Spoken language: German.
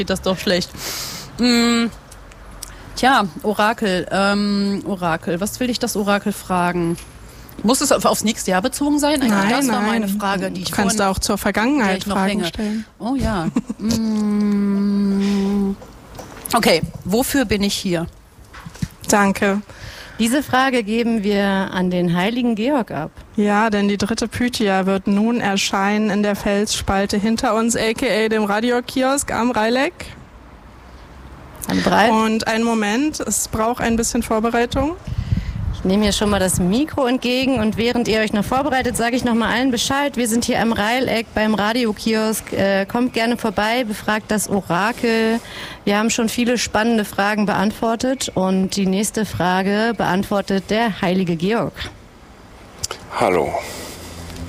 geht das doch schlecht. Tja, Orakel. Was will ich das Orakel fragen? Muss es aufs nächste Jahr bezogen sein? Nein, das war meine Frage, die ich kannst du auch zur Vergangenheit Fragen stellen. Oh ja. Okay, wofür bin ich hier? Danke. Diese Frage geben wir an den heiligen Georg ab. Ja, denn die 3. Pythia wird nun erscheinen in der Felsspalte hinter uns, a.k.a. dem Radiokiosk am Rheileck. Und einen Moment, es braucht ein bisschen Vorbereitung. Ich nehme hier schon mal das Mikro entgegen und während ihr euch noch vorbereitet, sage ich noch mal allen Bescheid. Wir sind hier am Rheileck beim Radiokiosk. Kommt gerne vorbei, befragt das Orakel. Wir haben schon viele spannende Fragen beantwortet und die nächste Frage beantwortet der heilige Georg. Hallo,